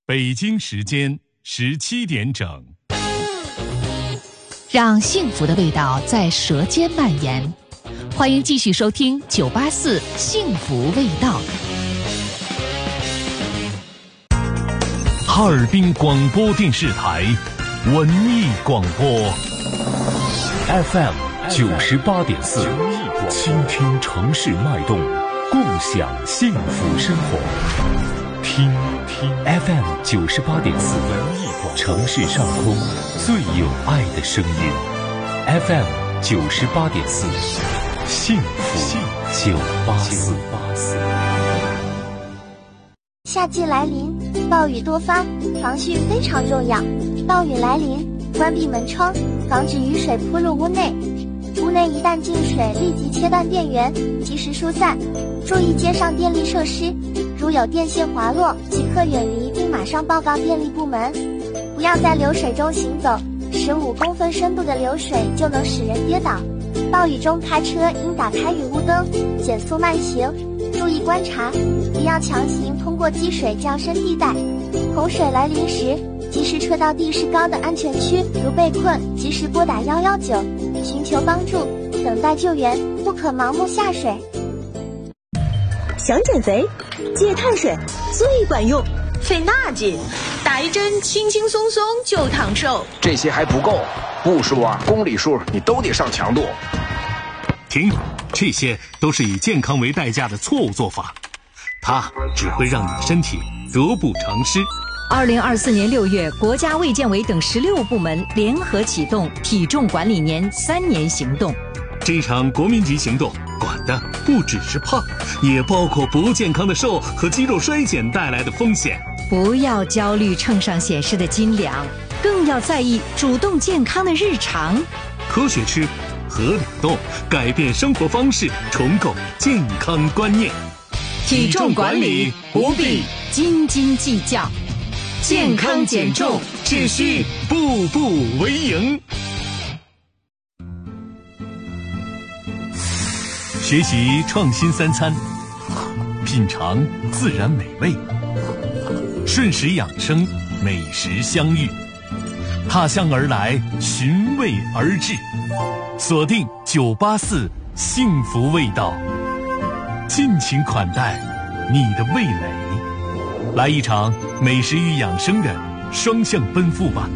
北京时间17点整， 让幸福的味道在舌尖蔓延。欢迎继续收听984幸福味道。 哈尔滨广播电视台文艺广播 FM 98.4，倾听城市脉动，共享幸福生活。听 FM 98.4，城市上空最有爱的声音。FM 98.4，幸福984。 夏季来临，暴雨多发，防汛非常重要。暴雨来临，关闭门窗，防止雨水扑入屋内。屋内一旦进水，立即切断电源，及时疏散。注意街上电力设施，如有电线滑落，即刻远离并马上报告电力部门。不要在流水中行走，15公分深度的流水就能使人跌倒。暴雨中开车应打开雨雾灯，减速慢行，注意观察，不要强行通过积水降深地带。洪水来临时，及时撤到地势高的安全区，如被困，及时拨打119，寻求帮助，等待救援，不可盲目下水。 想减肥，戒碳水最管用， 费那劲，打一针轻轻松松就烫瘦。 这些还不够，步数啊、公里数你都得上强度。 停，这些都是以健康为代价的错误做法，它只会让你身体得不偿失。 2024年6月，国家卫健委等16部门联合启动体重管理年3年行动。 这场国民级行动管的不只是胖，也包括不健康的瘦和肌肉衰减带来的风险。 不要焦虑秤上显示的斤两，更要在意主动健康的日常。 科学吃，合理动，改变生活方式，重构健康观念。 体重管理不必斤斤计较，健康减重只需步步为营。学习创新3餐，品尝自然美味，顺时养生，美食相遇，踏向而来，寻味而至，锁定984幸福味道，尽情款待你的味蕾，来一场美食与养生的双向奔赴吧。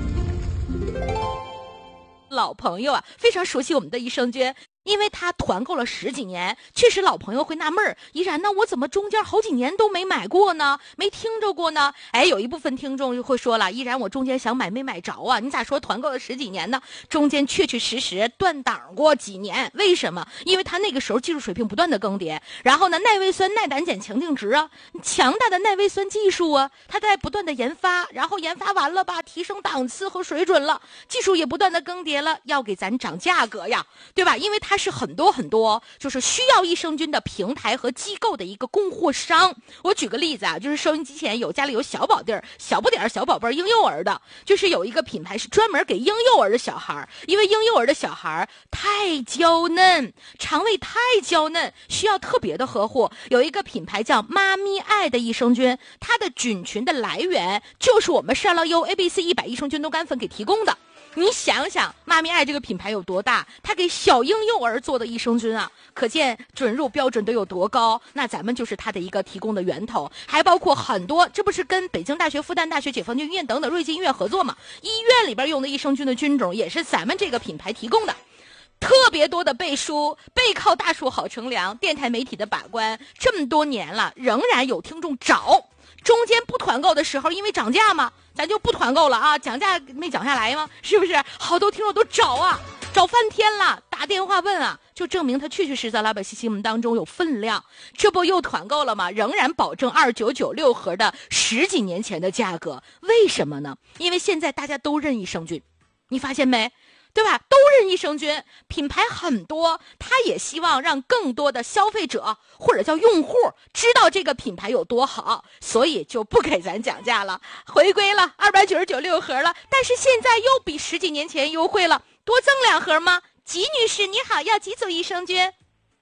老朋友啊，非常熟悉我们的益生菌，因为他团购了10几年，确实老朋友会纳闷儿，依然呢，我怎么中间好几年都没买过呢？没听着过呢？哎，有一部分听众就会说了，依然我中间想买没买着啊？你咋说团购了10几年呢？中间确确实实断档过几年，为什么？因为他那个时候技术水平不断的更迭，然后呢，耐胃酸、耐胆碱强定值啊，强大的耐胃酸技术啊，他在不断的研发，然后研发完了吧，提升档次和水准了，技术也不断的更迭了，要给咱涨价格呀，对吧？因为它是很多就是需要益生菌的平台和机构的一个供货商。我举个例子啊，就是收音机前家里有小宝贝儿、小不点儿、小宝贝儿、婴幼儿的，就是有一个品牌是专门给婴幼儿的小孩，因为婴幼儿的小孩太娇嫩，肠胃太娇嫩，需要特别的呵护。有一个品牌叫妈咪爱的益生菌，它的菌群的来源就是我们善乐优 ABC100益生菌豆苷粉给提供的。你想想妈咪爱这个品牌有多大，它给小婴幼儿做的益生菌啊，可见准入标准都有多高。那咱们就是它的一个提供的源头，还包括很多，这不是跟北京大学、复旦大学、解放军医院等等瑞金医院合作吗？医院里边用的益生菌的菌种也是咱们这个品牌提供的。特别多的背书，背靠大树好乘凉，电台媒体的把关，这么多年了，仍然有听众找。中间不团购的时候，因为涨价嘛，咱就不团购了啊，讲价没讲下来吗？是不是？好多听众都找啊，找翻天了，打电话问啊，就证明他确确实实在老百姓心目当中有分量。这不又团购了吗？仍然保证2996盒的10几年前的价格。为什么呢？因为现在大家都认益生菌，你发现没？对吧？都认益生菌，品牌很多，他也希望让更多的消费者或者叫用户知道这个品牌有多好，所以就不给咱讲价了，回归了299.6盒了，但是现在又比10几年前优惠了，多赠2盒吗？吉女士你好，要几组益生菌？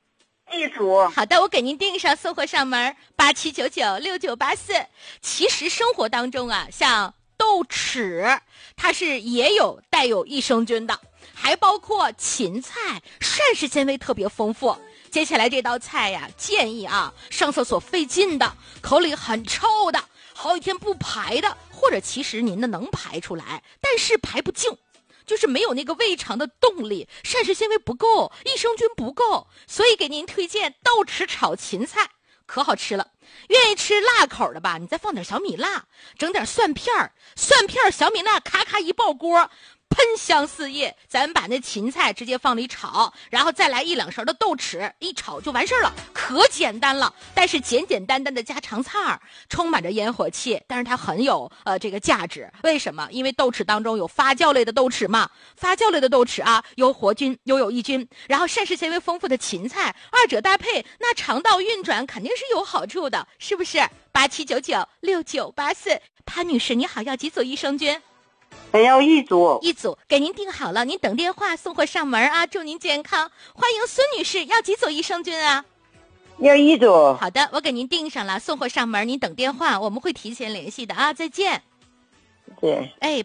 一组。 好的，我给您订上，送货上门，87996984。其实生活当中啊，像豆豉，它是也有带有益生菌的，还包括芹菜，膳食纤维特别丰富。接下来这道菜呀，建议啊，上厕所费劲的，口里很臭的，好几天不排的，或者其实您的能排出来，但是排不净。就是没有那个胃肠的动力，膳食纤维不够，益生菌不够，所以给您推荐豆豉炒芹菜，可好吃了。愿意吃辣口的吧，你再放点小米辣，整点蒜片小米辣，咔咔一爆锅，喷香四溢。咱把那芹菜直接放里炒，然后再来1-2勺的豆豉，一炒就完事儿了，可简单了。但是简简单单的家常菜，充满着烟火气，但是它很有这个价值。为什么？因为豆豉当中有发酵类的豆豉嘛，发酵类的豆豉啊，有活菌又有益菌，然后膳食纤维丰富的芹菜，二者搭配，那肠道运转肯定是有好处的，是不是？87996984，潘女士你好，要几组益生菌？ 要一组， 一组给您订好了，您等电话送货上门啊！祝您健康。欢迎孙女士，要几组益生菌啊？ 要一组。 好的，我给您订上了，送货上门，您等电话，我们会提前联系的啊！再见。 对， 哎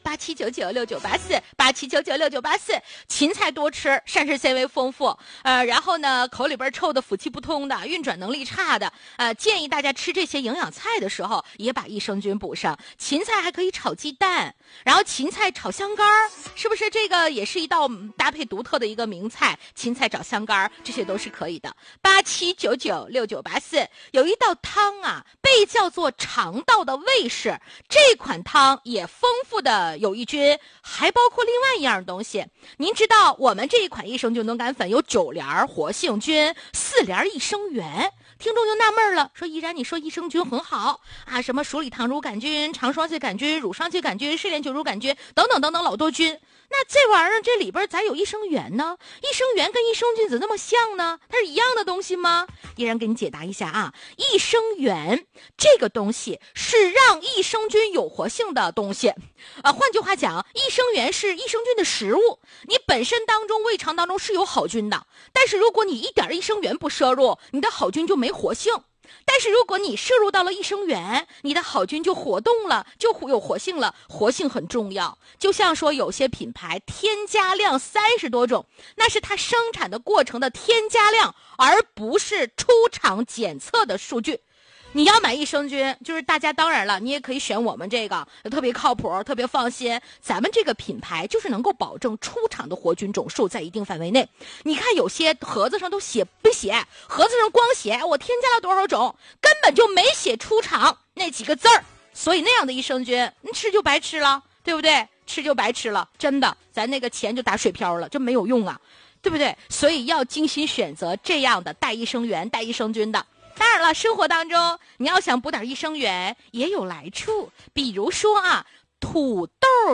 ，87996984，87996984，芹菜多吃，膳食纤维丰富，然后呢，口里边臭的、腑气不通的、运转能力差的，建议大家吃这些营养菜的时候，也把益生菌补上。芹菜还可以炒鸡蛋，然后芹菜炒香干儿，是不是这个也是一道搭配独特的一个名菜？芹菜炒香干儿，这些都是可以的。87996984，有一道汤啊，被叫做肠道的卫士，这款汤也丰富的有益菌，还包括另外一样东西。您知道我们这一款益生菌浓肝粉有9联活性菌，4联益生元。听众就纳闷了，说依然你说益生菌很好啊，什么鼠李糖乳杆菌、肠双气杆菌、乳双气杆菌、嗜链球乳杆菌等等等等老多菌，那这玩意儿这里边咋有益生元呢？益生元跟益生菌怎么那么像呢？它是一样的东西吗？依然给你解答一下啊，益生元这个东西是让益生菌有活性的东西换句话讲，益生元是益生菌的食物，你本身当中胃肠当中是有好菌的，但是如果你一点益生元不摄入，你的好菌就没活性。但是如果你摄入到了益生元，你的好菌就活动了，就有活性了，活性很重要。就像说有些品牌添加量30多种，那是它生产的过程的添加量，而不是出厂检测的数据。你要买益生菌，就是大家当然了，你也可以选我们这个，特别靠谱，特别放心。咱们这个品牌就是能够保证出厂的活菌种数在一定范围内。你看有些盒子上都不写，盒子上光写我添加了多少种，根本就没写出厂那几个字儿。所以那样的益生菌，你吃就白吃了，对不对？吃就白吃了，真的，咱那个钱就打水漂了，这没有用啊，对不对？所以要精心选择这样的带益生元、带益生菌的。当然了，生活当中你要想补点益生元也有来处，比如说啊，土豆